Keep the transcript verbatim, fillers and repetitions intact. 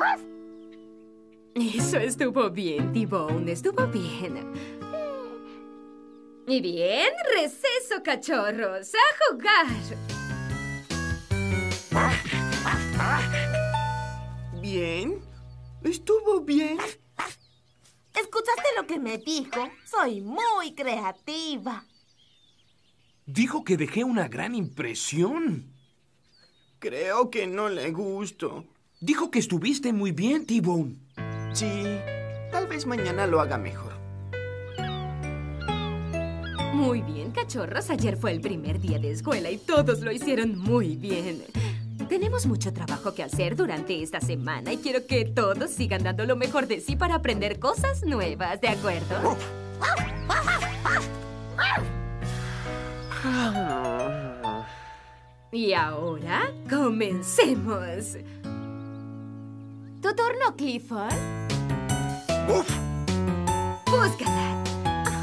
Eso estuvo bien, T-Bone. Estuvo bien. Y bien, receso, cachorros. ¡A jugar! Bien. Estuvo bien. ¿Escuchaste lo que me dijo? Soy muy creativa. Dijo que dejé una gran impresión. Creo que no le gusto. Dijo que estuviste muy bien, T-Bone. Sí, tal vez mañana lo haga mejor. Muy bien, cachorros. Ayer fue el primer día de escuela y todos lo hicieron muy bien. Tenemos mucho trabajo que hacer durante esta semana y quiero que todos sigan dando lo mejor de sí para aprender cosas nuevas, ¿de acuerdo? Y ahora, comencemos. ¿Tu turno, Clifford? ¡Uf! Búscala.